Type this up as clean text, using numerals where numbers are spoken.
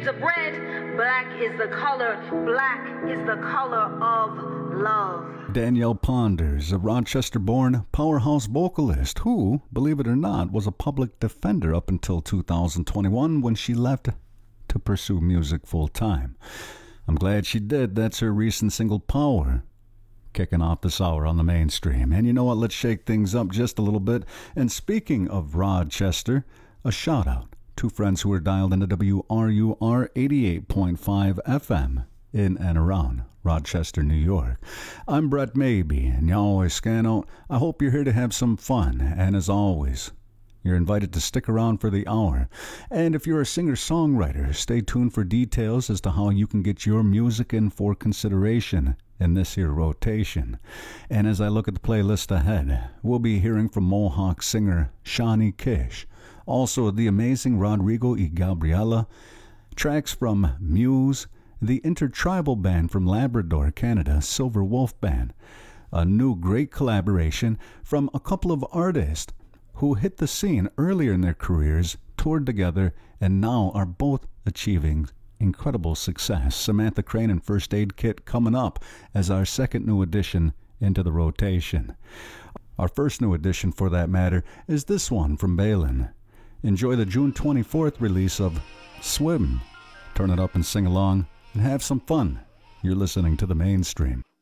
of bread. Black is the color. Black is the color of love. Danielle Ponders, a Rochester-born powerhouse vocalist who, believe it or not, was a public defender up until 2021 when she left to pursue music full-time. I'm glad she did. That's her recent single, Power, kicking off this hour on the mainstream. And you know what? Let's shake things up just a little bit. And speaking of Rochester, a shout-out to friends who are dialed into WRUR 88.5 FM in and around Rochester, New York. I'm Brett Maybe, and you always scan out. I hope you're here to have some fun, and as always, you're invited to stick around for the hour. And if you're a singer-songwriter, stay tuned for details as to how you can get your music in for consideration in this here rotation. And as I look at the playlist ahead, we'll be hearing from Mohawk singer Shawnee Kish, also the amazing Rodrigo y Gabriela, tracks from Muse, the intertribal band from Labrador, Canada, Silver Wolf Band, a new great collaboration from a couple of artists who hit the scene earlier in their careers, toured together, and now are both achieving incredible success. Samantha Crane and First Aid Kit coming up as our second new addition into the rotation. Our first new addition, for that matter, is this one from Balin. Enjoy the June 24th release of Swim. Turn it up and sing along and have some fun. You're listening to The Mainstream.